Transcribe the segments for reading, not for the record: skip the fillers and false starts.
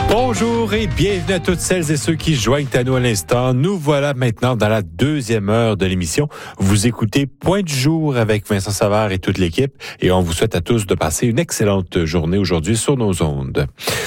Bonjour et bienvenue à toutes celles et ceux qui joignent à nous à l'instant. Nous voilà maintenant dans la deuxième heure de l'émission. Vous écoutez Point du jour avec Vincent Savard et toute l'équipe et on vous souhaite à tous de passer une excellente journée aujourd'hui sur nos ondes.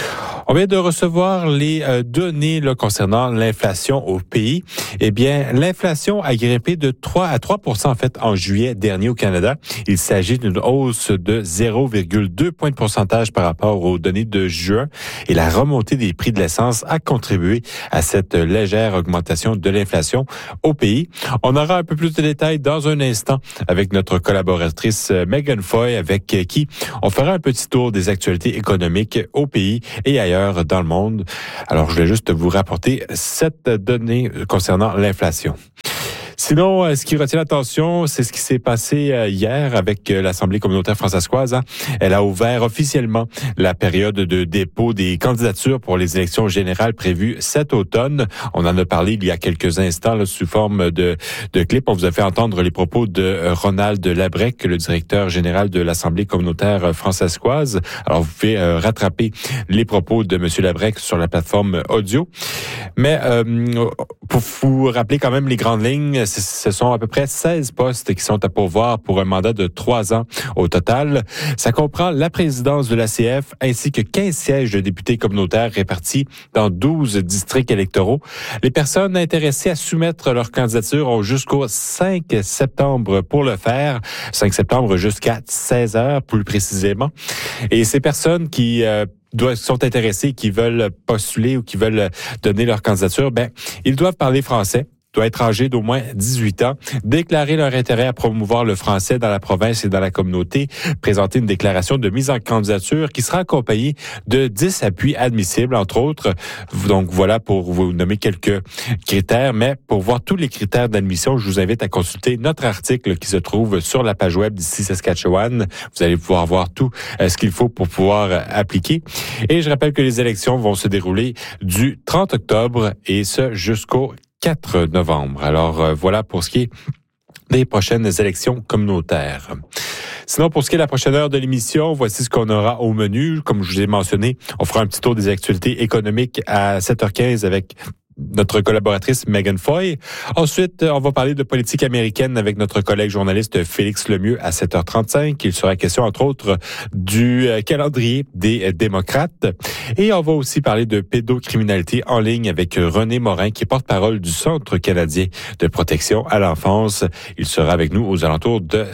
On vient de recevoir les données concernant l'inflation au pays. Eh bien, l'inflation a grimpé de 3 à 3% en fait en juillet dernier au Canada. Il s'agit d'une hausse de 0,2 points de pourcentage par rapport aux données de juin. Et la remontée des prix de l'essence a contribué à cette légère augmentation de l'inflation au pays. On aura un peu plus de détails dans un instant avec notre collaboratrice Megan Foy, avec qui on fera un petit tour des actualités économiques au pays et ailleurs dans le monde. Alors, je voulais juste vous rapporter cette donnée concernant l'inflation. Sinon, ce qui retient l'attention, c'est ce qui s'est passé hier avec l'Assemblée communautaire françaiscoise. Elle a ouvert officiellement la période de dépôt des candidatures pour les élections générales prévues cet automne. On en a parlé il y a quelques instants là, sous forme de clip. On vous a fait entendre les propos de Ronald Labrec, le directeur général de l'Assemblée communautaire françaiscoise. Alors, vous pouvez rattraper les propos de M. Labrec sur la plateforme audio. Mais pour vous rappeler quand même les grandes lignes, ce sont à peu près 16 postes qui sont à pourvoir pour un mandat de 3 ans au total. Ça comprend la présidence de l'ACF ainsi que 15 sièges de députés communautaires répartis dans 12 districts électoraux. Les personnes intéressées à soumettre leur candidature ont jusqu'au 5 septembre pour le faire. 5 septembre jusqu'à 16 heures plus précisément. Et ces personnes qui sont intéressés, qui veulent postuler ou qui veulent donner leur candidature, ils doivent parler français, doivent être âgés d'au moins 18 ans, déclarer leur intérêt à promouvoir le français dans la province et dans la communauté, présenter une déclaration de mise en candidature qui sera accompagnée de 10 appuis admissibles, entre autres. Donc voilà pour vous nommer quelques critères, mais pour voir tous les critères d'admission, je vous invite à consulter notre article qui se trouve sur la page web d'ici Saskatchewan. Vous allez pouvoir voir tout ce qu'il faut pour pouvoir appliquer. Et je rappelle que les élections vont se dérouler du 30 octobre et ce jusqu'au 4 novembre. Alors, voilà pour ce qui est des prochaines élections communautaires. Sinon, pour ce qui est de la prochaine heure de l'émission, voici ce qu'on aura au menu. Comme je vous ai mentionné, on fera un petit tour des actualités économiques à 7h15 avec notre collaboratrice Megan Foy. Ensuite, on va parler de politique américaine avec notre collègue journaliste Félix Lemieux à 7h35. Il sera question, entre autres, du calendrier des démocrates. Et on va aussi parler de pédocriminalité en ligne avec René Morin, qui est porte-parole du Centre canadien de protection à l'enfance. Il sera avec nous aux alentours de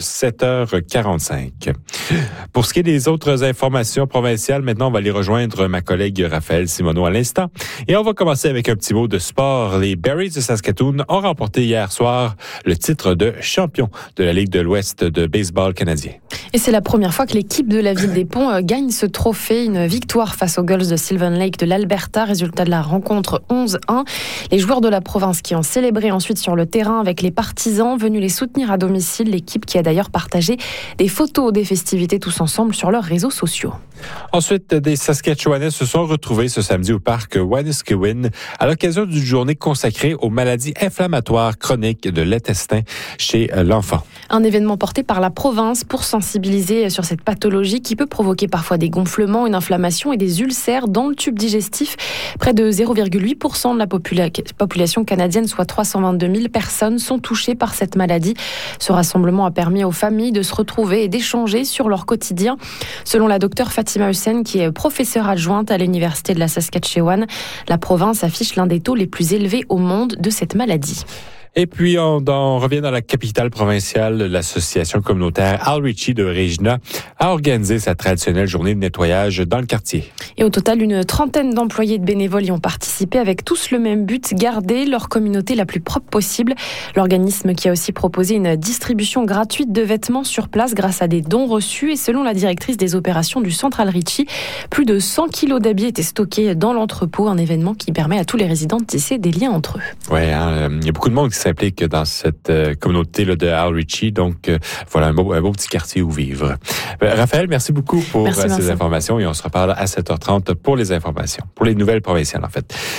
7h45. Pour ce qui est des autres informations provinciales, maintenant, on va aller rejoindre ma collègue Raphaël Simoneau à l'instant. Et on va commencer avec un petit mot de sport. Les Berries de Saskatoon ont remporté hier soir le titre de champion de la Ligue de l'Ouest de baseball canadien. Et c'est la première fois que l'équipe de la Ville des Ponts gagne ce trophée. Une victoire face aux Gulls de Sylvan Lake de l'Alberta. Résultat de la rencontre 11-1. Les joueurs de la province qui ont célébré ensuite sur le terrain avec les partisans venus les soutenir à domicile. L'équipe qui a d'ailleurs partagé des photos des festivités tous ensemble sur leurs réseaux sociaux. Ensuite, des Saskatchewanais se sont retrouvés ce samedi au parc Waniskiwin à l'occasion d'une journée consacrée aux maladies inflammatoires chroniques de l'intestin chez l'enfant. Un événement porté par la province pour sensibiliser sur cette pathologie qui peut provoquer parfois des gonflements, une inflammation et des ulcères dans le tube digestif. Près de 0,8% de la population canadienne, soit 322 000 personnes, sont touchées par cette maladie. Ce rassemblement a permis aux familles de se retrouver et d'échanger sur leur quotidien. Selon la docteure Fatima Hussein, qui est professeure adjointe à l'Université de la Saskatchewan, la province affiche l'un des taux les plus élevés au monde de cette maladie. Et puis, on revient dans la capitale provinciale. L'association communautaire Al Ritchie de Regina a organisé sa traditionnelle journée de nettoyage dans le quartier. Et au total, une trentaine d'employés de bénévoles y ont participé avec tous le même but, garder leur communauté la plus propre possible. L'organisme qui a aussi proposé une distribution gratuite de vêtements sur place grâce à des dons reçus. Et selon la directrice des opérations du centre Al Ritchie, plus de 100 kilos d'habits étaient stockés dans l'entrepôt. Un événement qui permet à tous les résidents de tisser des liens entre eux. Oui, il y a beaucoup de monde qui s'implique dans cette communauté là, de Al Ritchie. Donc, voilà, un beau petit quartier où vivre. Raphaël, merci beaucoup pour ces informations et on se reparle à 7h30 pour les informations, pour les nouvelles provinciales en fait.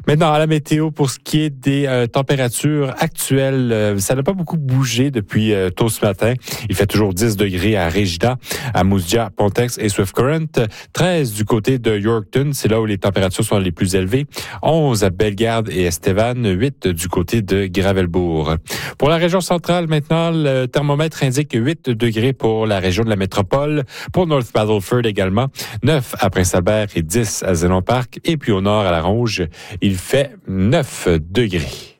Maintenant, à la météo, pour ce qui est des températures actuelles, ça n'a pas beaucoup bougé depuis tôt ce matin. Il fait toujours 10 degrés à Regina, à Moose-Jaw, Pontex et Swift Current. 13 du côté de Yorkton, c'est là où les températures sont les plus élevées. 11 à Bellegarde et Estevan. 8 du côté de Gravelbourg. Pour la région centrale, maintenant, le thermomètre indique 8 degrés pour la région de la métropole. Pour North Battleford également. 9 à Prince-Albert et 10 à Zénon Park. Et puis au nord, à La Ronge, il fait 9 degrés.